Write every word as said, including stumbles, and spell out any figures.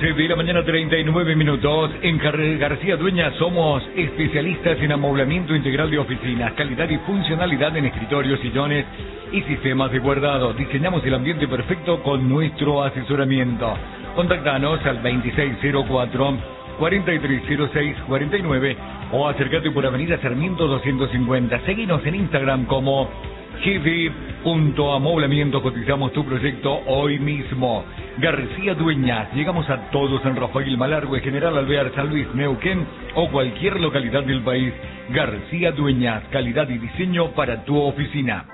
once de la mañana, treinta y nueve minutos. En Gar- García Dueñas somos especialistas en amoblamiento integral de oficinas, calidad y funcionalidad en escritorios, sillones y sistemas de guardado. Diseñamos el ambiente perfecto con nuestro asesoramiento. Contactanos al veintiséis cero cuatro, cuarenta y tres cero seis cuarenta y nueve o acércate por Avenida Sarmiento doscientos cincuenta. Seguinos en Instagram como gb.amoblamiento. Cotizamos tu proyecto hoy mismo. García Dueñas. Llegamos a todos en Rafael Malargüe, General Alvear, San Luis, Neuquén o cualquier localidad del país. García Dueñas. Calidad y diseño para tu oficina.